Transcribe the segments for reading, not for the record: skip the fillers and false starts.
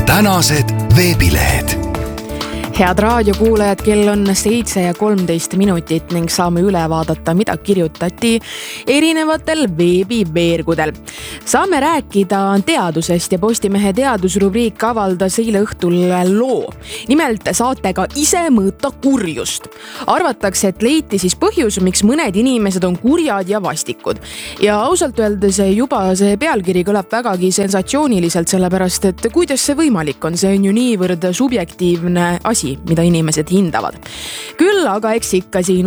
tänased veebilehed. Head raadiokuulajad, kell on 7:13 ning saame üle vaadata, mida kirjutati erinevatel veebiveergudel. Saame rääkida teadusest ja Postimehe teadusrubriik avaldas eile õhtul loo. Nimelt saatega ise mõõta kurjust. Arvatakse, et leiti siis põhjus, miks mõned inimesed on kurjad ja vastikud. Ja ausalt öeldes juba see pealkiri kõlab vägagi sensatsiooniliselt, sellepärast et kuidas see võimalik on, see on ju niivõrd subjektiivne asi, mida inimesed hindavad. Küll aga eks ikka siin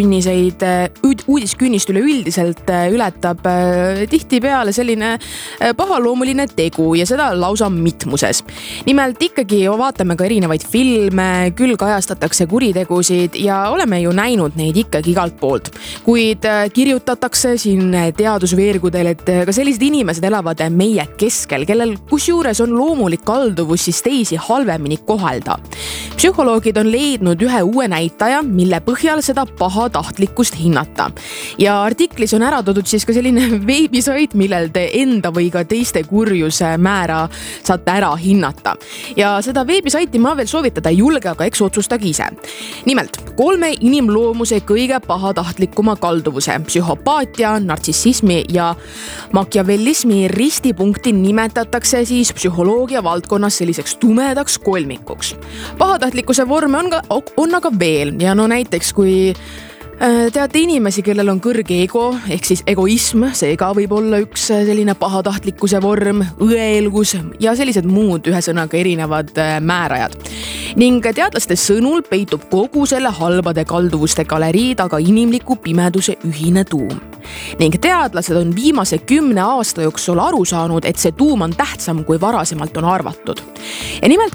uudiskünnist üleüldiselt ületab tihtipeale selline pahaloomuline tegu ja seda lausa mitmuses. Nimelt ikkagi vaatame ka erinevaid filme, küll kajastatakse kuritegusid ja oleme ju näinud neid ikkagi igalt poolt. Kuid kirjutatakse siin teadusveergudel, et ka sellised inimesed elavad meie keskel, kellel kusjuures on loomulik kalduvus siis teisi halvemini kohelda. Psühholoogid on leidnud ühe uue näitaja, mille põhjal seda pahatahtlikkust hinnata. Ja artiklis on ära toodud siis ka selline veebisait, millel te enda või ka teiste kurjuse määra saate ära hinnata. Ja seda veebisaiti ma veel soovitada ei julge, aga eks otsustage ise. Nimelt, 3 inimloomuse kõige pahatahtlikuma kalduvuse, psühhopaatia, nartsissismi ja machiavellismi ristipunkti nimetatakse siis psühholoogia valdkonnas selliseks tumedaks kolmikuks. Pahatahtlikkuse vorme on aga veel ja no näiteks kui teate inimesi, kellel on kõrge ego ehk siis egoism, see ka võib olla üks selline pahatahtlikkuse vorm, õelgus ja sellised muud ühesõnaga erinevad määrajad. Ning teadlaste sõnul peitub kogu selle halbade kalduvuste galerii taga inimliku pimeduse ühine tuum. Ning teadlased on viimase 10 aasta jooksul aru saanud, et see tuum on tähtsam kui varasemalt on arvatud. Ja nimelt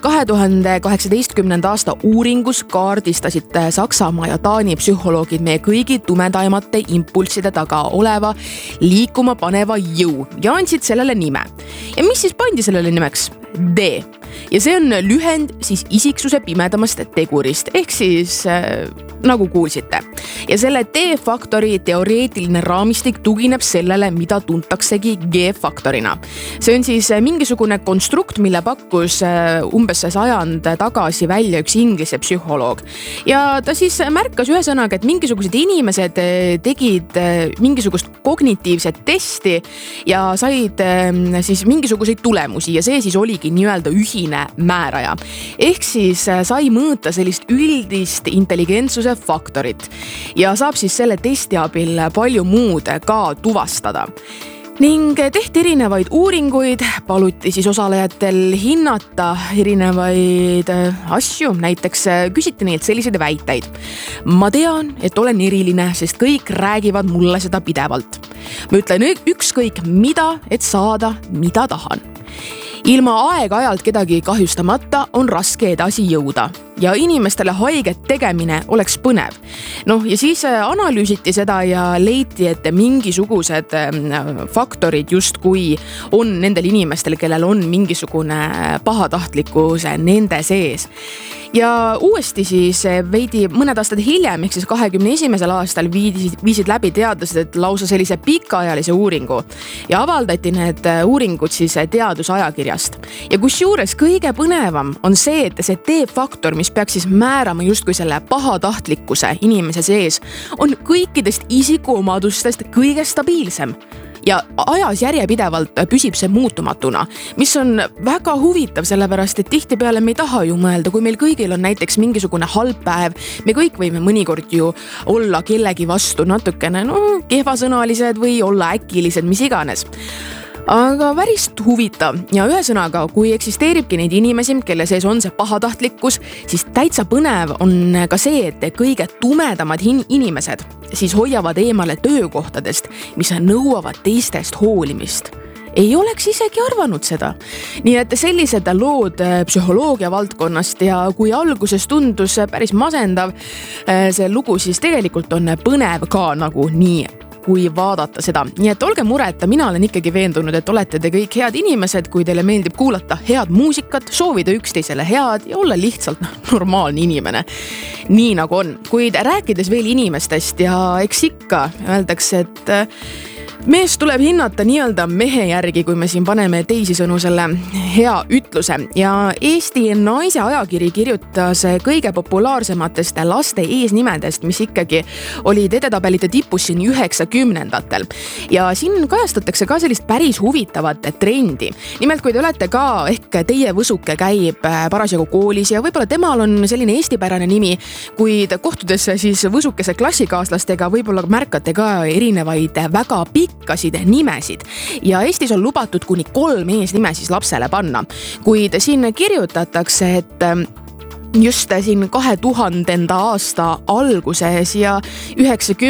2018. aasta uuringus kaardistasid Saksamaa ja Taani psühholoogid meie kõigi tumedaimate impulsside taga oleva liikuma paneva jõu ja andsid sellele nime. Ja mis siis pandi sellele nimeks? D. Ja see on lühend siis isiksuse pimedamast tegurist, ehk siis nagu kuulsite. Ja selle D-faktori teoreetiline raamistik tugineb sellele, mida tuntaksegi G-faktorina. See on siis mingisugune konstrukt, mille pakkus umbes sajand tagasi välja üks inglise psühholoog. Ja ta siis märkas ühesõnaga, et mingisugused inimesed tegid mingisugust kognitiivset testi ja said siis mingisuguseid tulemusi ja see siis oligi nii-öelda ühine määraja. Ehk siis sai mõõta sellist üldist intelligentsuse faktorit ja saab siis selle testi abil palju muud ka tuvastada. Ning tehti erinevaid uuringuid, paluti siis osalejatel hinnata erinevaid asju, näiteks küsiti neilt selliseid väiteid. Ma tean, et olen eriline, sest kõik räägivad mulle seda pidevalt. Ma ütlen ükskõik mida, et saada, mida tahan. Ilma aeg-ajalt kedagi kahjustamata on raske edasi jõuda ja inimestele haiget tegemine oleks põnev. Ja siis analüüsiti seda ja leiti, et mingisugused faktorid justkui on nendel inimestel, kellel on mingisugune pahatahtlikkus nende sees. Ja uuesti siis veidi mõned aastad hiljem, ehk siis 2021. aastal viisid läbi teadlased lausa sellise pikaajalise uuringu ja avaldati need uuringud siis teadusajakirjast. Ja kusjuures kõige põnevam on see, et see D-faktor, mis peaks siis määrama justkui selle pahatahtlikkuse inimese sees, on kõikidest isikuomadustest kõige stabiilsem. Ja ajas järjepidevalt püsib see muutumatuna, mis on väga huvitav, sellepärast, et tihtipeale me ei taha ju mõelda, kui meil kõigil on näiteks mingisugune halb päev, me kõik võime mõnikord ju olla kellegi vastu natukene kehvasõnalised või olla äkilised, mis iganes. Aga värist huvitav ja ühesõnaga, kui eksisteeribki neid inimesi, kelle sees on see pahatahtlikkus, siis täitsa põnev on ka see, et kõige tumedamad inimesed siis hoiavad eemale töökohtadest, mis nõuavad teistest hoolimist. Ei oleks isegi arvanud seda. Nii et sellised lood psühholoogia valdkonnast ja kui alguses tundus päris masendav see lugu, siis tegelikult on põnev ka nagu nii, kui vaadata seda. Nii et olge mureta, mina olen ikkagi veendunud, et olete te kõik head inimesed, kui teile meeldib kuulata head muusikat, soovida üksteisele head ja olla lihtsalt normaalne inimene. Nii nagu on. Kuid rääkides veel inimestest ja eks ikka öeldakse, et meest tuleb hinnata nii-öelda mehe järgi, kui me siin paneme teisisõnu selle hea ütluse ja Eesti naise ajakiri kirjutas kõige populaarsematest laste eesnimedest, mis ikkagi olid edetabelite tipus siin 90-ndatel. Ja siin kajastatakse ka sellist päris huvitavat trendi. Nimelt, kui te olete ka, ehk teie võsuke käib parasjagu koolis ja võib-olla temal on selline eestipärane nimi, kuid kohtudes siis võsukese klassikaaslastega võib-olla märkate ka erinevaid väga pikkasid nimesid ja Eestis on lubatud kuni 3 eesnime siis lapsele panna, kuid siin kirjutatakse, et just siin 2000. aasta alguses ja 90